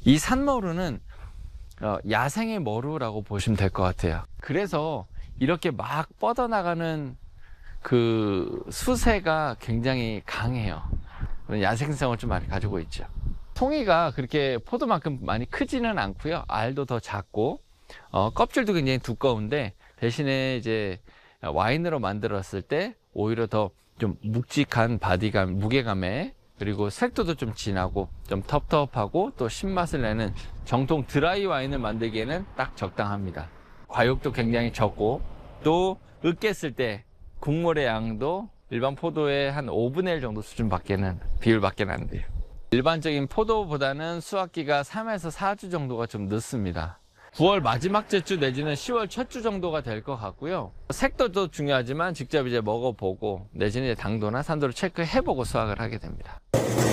이 산머루는 야생의 머루라고 보시면 될 것 같아요. 그래서 이렇게 막 뻗어나가는 그 수세가 굉장히 강해요. 야생성을 좀 많이 가지고 있죠. 송이가 그렇게 포도만큼 많이 크지는 않고요. 알도 더 작고 껍질도 굉장히 두꺼운데, 대신에 이제 와인으로 만들었을 때 오히려 더 좀 묵직한 바디감, 무게감에, 그리고 색도도 좀 진하고 좀 텁텁하고 또 신맛을 내는 정통 드라이 와인을 만들기에는 딱 적당합니다. 과육도 굉장히 적고, 또 으깼을 때 국물의 양도 일반 포도의 한 5분의 1 정도 비율밖에 안 돼요. 일반적인 포도보다는 수확기가 3에서 4주 정도가 좀 늦습니다. 9월 마지막 주 내지는 10월 첫 주 정도가 될 것 같고요. 색도도 중요하지만 직접 이제 먹어보고, 내지는 당도나 산도를 체크해보고 수확을 하게 됩니다.